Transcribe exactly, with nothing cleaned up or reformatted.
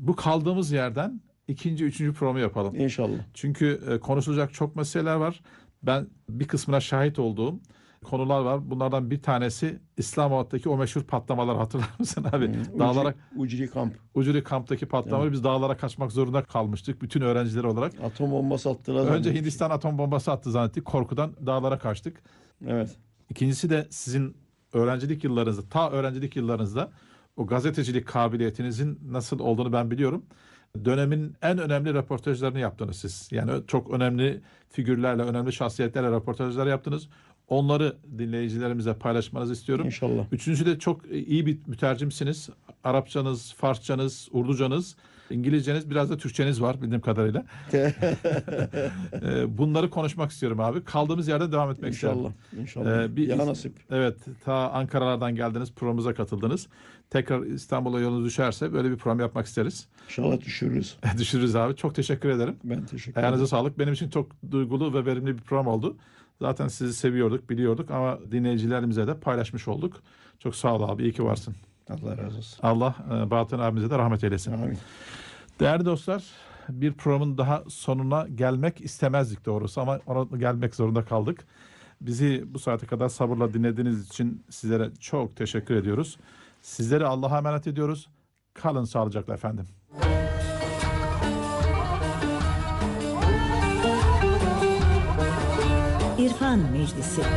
bu kaldığımız yerden ikinci, üçüncü programı yapalım. İnşallah. Çünkü e, konuşulacak çok meseleler var. Ben bir kısmına şahit olduğum konular var. Bunlardan bir tanesi İslamabad'daki o meşhur patlamalar, hatırlar mısın abi? Hmm, Dağlara, Ucri kamp. Ucuri kamptaki patlamalar, Evet. biz dağlara kaçmak zorunda kalmıştık bütün öğrenciler olarak. Atom bombası attılar. Önce zannettik. Hindistan atom bombası attı zannettik. Korkudan dağlara kaçtık. Evet. İkincisi de sizin öğrencilik yıllarınızda, ta öğrencilik yıllarınızda o gazetecilik kabiliyetinizin nasıl olduğunu ben biliyorum. Dönemin en önemli röportajlarını yaptınız siz. Yani çok önemli figürlerle, önemli şahsiyetlerle röportajlar yaptınız. Onları dinleyicilerimize paylaşmanızı istiyorum. İnşallah. Üçüncüsü de çok iyi bir mütercimsiniz. Arapçanız, Farsçanız, Urducanız, İngilizceniz, biraz da Türkçeniz var bildiğim kadarıyla. Ee, Bunları konuşmak istiyorum abi. Kaldığımız yerde devam etmek istiyorum. İnşallah. İnşallah. Ee, bir- ya nasip. Evet, ta Ankara'lardan geldiniz, programımıza katıldınız. Tekrar İstanbul'a yolunuz düşerse böyle bir program yapmak isteriz. İnşallah düşürürüz. Düşürürüz abi. Çok teşekkür ederim. Ben teşekkür Ayağınıza ederim. sağlık. Benim için çok duygulu ve verimli bir program oldu. Zaten sizi seviyorduk, biliyorduk ama dinleyicilerimize de paylaşmış olduk. Çok sağ ol abi. İyi ki varsın. Allah razı olsun. Allah e, Bahattin abimize de rahmet eylesin. Amin. Değerli dostlar, bir programın daha sonuna gelmek istemezdik doğrusu ama ona gelmek zorunda kaldık. Bizi bu saate kadar sabırla dinlediğiniz için sizlere çok teşekkür ediyoruz. Sizleri Allah'a emanet ediyoruz. Kalın sağlıcakla efendim. İrfan Meclisi.